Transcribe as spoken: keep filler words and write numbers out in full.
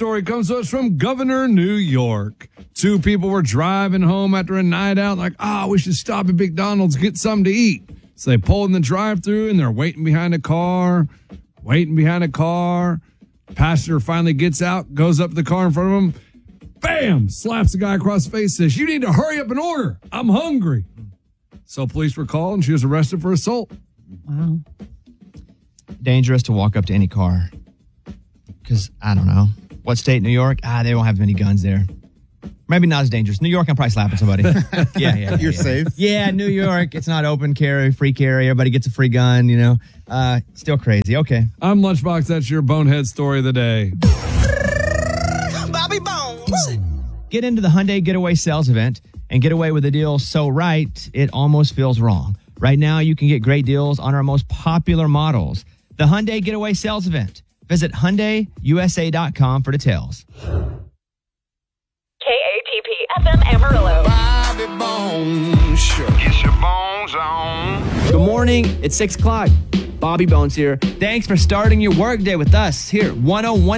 story comes to us from Governor, New York. Two people were driving home after a night out like, ah, oh, we should stop at McDonald's, get something to eat. So they pull in the drive-thru and they're waiting behind a car, waiting behind a car. Passenger finally gets out, goes up to the car in front of him. Bam! Slaps the guy across the face, says, you need to hurry up and order. I'm hungry. So police were called and she was arrested for assault. Wow. Dangerous to walk up to any car. Because, I don't know. What state, New York? Ah, they won't have many guns there. Maybe not as dangerous. New York, I'm probably slapping somebody. yeah, yeah, yeah. You're yeah. safe. Yeah, New York, it's not open carry, free carry. Everybody gets a free gun, you know. Uh, still crazy. Okay. I'm Lunchbox. That's your bonehead story of the day. Bobby Bones. Get into the Hyundai Getaway Sales Event and get away with a deal so right, it almost feels wrong. Right now, you can get great deals on our most popular models. The Hyundai Getaway Sales Event. Visit Hyundai U S A dot com for details. K A P P F M Amarillo. Bobby Bones Show. Get your bones on. Good morning. It's six o'clock. Bobby Bones here. Thanks for starting your workday with us here, one oh one